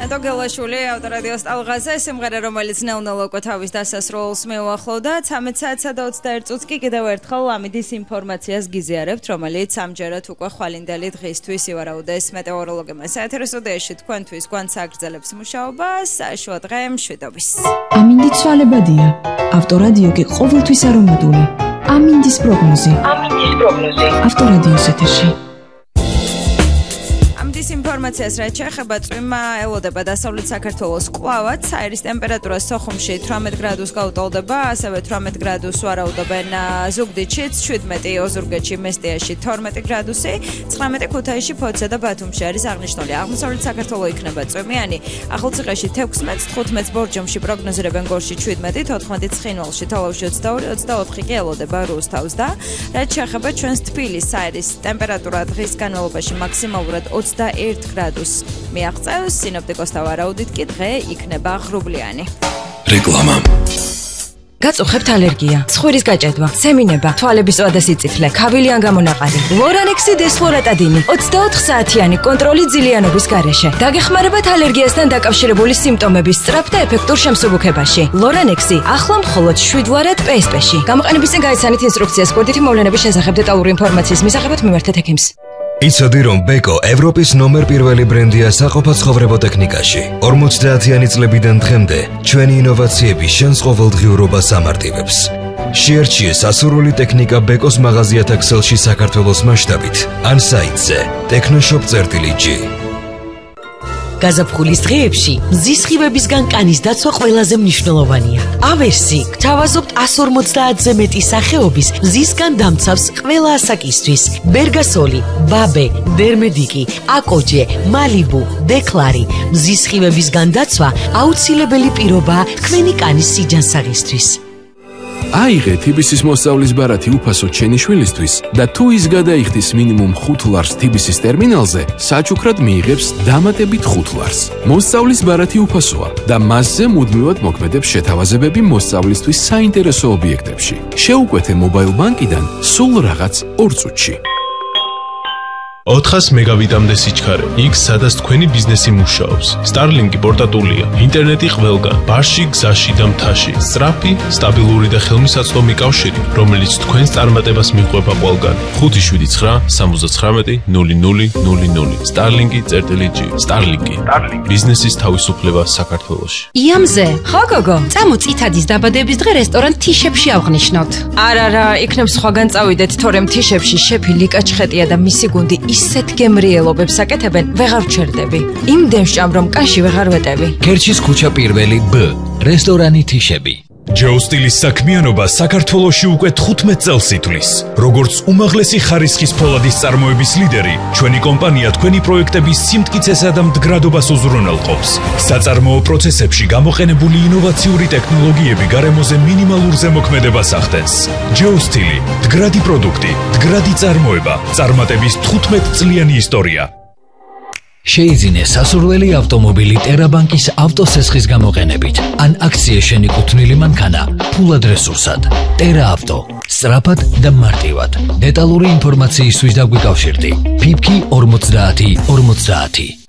ნატო გელაშვილი ავტორადიოს ტალღაზე სიმღერა რომელიც ნელ-ნელა უკვე თავის დასასრულს მიუახლოვდა 13 საათსა და 21 წუთს კი კიდევ ერთხელ ამიდის ინფორმაციას გიზიარებთ რომელიც ამჯერად უკვე ხვალინდელი დღისთვის ივარაუდეს მეტეოროლოგებმა საეთერო სტუდიაში თქვენთვის გვანც აგრძელებს მუშაობას საშუა დღე მშვიდობის ამინდი ცვალებადია ავტორადიო კი ყოველთვის არომატული ამინდის პროგნოზი ავტორადიოს ეთერში ინფორმაციას რაც შეეხება წვიმა ელოდება დასავლეთ საქართველოს კვლავად საერის ტემპერატურა სოხუმში 18 გრადუსს გაუტოლდება ასევე 18 გრადუსს ვარაუდობენ ზუგდიდშიც 17 ოზურგეთში მესტიაში 12 გრადუსი 19 ქუთაისში ფოთსა და ბათუმში არის აღნიშნული აღმოსავლეთ საქართველოს იქნება წვიმიანი ახალციხეში 16 15 ბორჯომში პროგნოზირებენ გორში 17 14 ცხინვალში თალავში 22 24 კი ელოდება რუსთავს და რაც შეეხება ჩვენს თბილისის საერის ტემპერატურა დღის განმავლობაში მაქსიმალურად 21 გრადუსს მიაღწევს სინოპტიკოსთა ვარაუდით კი დღე იქნება ღრუბლიანი. რეკლამა. გაწუხებთ ალერგია, ცხვირის გაჭედვა, სემინება, თვალების ზღვა და სიწითლე, ქავილი ან გამონაყარი. ლორანექსი დესფლორატადინი 24 საათიანი კონტროლი ძილიანობის გარეშე. დაგეხმარებათ ალერგიასთან დაკავშირებული სიმპტომების სწრაფ და ეფექტურ შემსუბუქებაში. ლორანექსი ახლა მხოლოდ 7 ვარად PSP-ში. გამოყენების წინ გაიცანით ინსტრუქციას კურდითი მოვლენების შესახებ დეტალური ინფორმაციის მისაღებად მიმართეთ ექიმს. იცოდი რომ ბეკო ევროპის ნომერ პირველი ბრენდია საყოფაცხოვრებო ტექნიკაში. 50-იანი წლებიდან დღემდე ჩვენი ინოვაციები შენს ყოველდღიურობას ამარტივებს. შეერჩიე სასურველი ტექნიკა ბეკოს მაღაზიათა ქსელში საქართველოს მასშტაბით ან საიტზე technoshop.g. გაზაფხულის დღეებში მზის სხივებისგან კანის დაცვა ყველაზე მნიშვნელოვანია. ავერსი გთავაზობთ 150-ზე მეტი სახეობის მზისგან დამცავს ყველა ასაკისთვის. ბერგასოლი, ბაბე, დერმედიკი, აკოჯე, მალიბუ, დეკლარი. მზის სხივებისგან დაცვა აუცილებელი პირობაა თქვენი კანის სიჯანსაღისთვის. აიღე TBC-ის მოსწავლის ბარათი უფასო ჩემი შვილისთვის და თუ ის გადაიხდის მინიმუმ 5 ლარს TBC-ის ტერმინალზე, საჩუქრად მიიღებს დამატებით 5 ლარს. მოსწავლის ბარათი უფასოა და მასზე მუდმივად მოქმედებს შეთავაზებები მოსწავლისთვის საინტერესო ობიექტებში. შეუკვეთე მობაილ ბანკიდან სულ რაღაც 2 წუთში. 400 მეგავიტამდე სიჩქარე. იქ სადაც თქვენი ბიზნესი მუშაობს. Starlink-ი პორტატულია. ინტერნეტი ყველგან. ბარში, გზაში და მთაში. სწრაფი, სტაბილური და ხელმისაწვდომი კავშირი, რომელიც თქვენს წარმატებას მიყვება ყველგან. 579-79-0000. Starlink-ი.g. Starlink-ი. ბიზნესის თავისუფლება საქართველოში. იამზე, ხო გოგო? წამო წითადის დაბადების დღე რესტორან თიშებში აღნიშნოთ. არა, იქნებ სხვაგან წავიდეთ, თორემ თიშებში შეფი ლიკა ჩხეტია და მისი გუნდი ისეთ გემრიელობებს აკეთებენ, ვეღარ ვჩერდები. იმდენ ვჭამ, რომ კაში ვეღარ ვეტევი. ქერჩის ქუჩა პირველი B, რესტორანი თიშები. ჯეოსტილის საქმიანობა საქართველოში უკვე 15 წელს ითვლის. როგორც უმაღლესი ხარისხის ფოლადის წარმოების ლიდერი, ჩვენი კომპანია თქვენი პროექტების სიმტკიცესა და მდგრადობას უზრუნველყოფს. საწარმოო პროცესებში გამოყენებული ინოვაციური ტექნოლოგიები გარემოზე მინიმალურ ზემოქმედებას ახდენს. ჯეოსტილი, მდგრადი პროდუქტი, მდგრადი წარმოება, წარმატების 15 წლიანი ისტორია. შეიძინე სასურველი ავტომობილი ტერაბანკის ავტოსესხის გამოყენებით ან აქცია შენიკუთვნილი მანქანა ფულად რესურსად. ტერა ავტო, სწრაფად და მარტივად. დეტალური ინფორმაციისთვის დაგვიკავშირდი. PIPKI 50 50.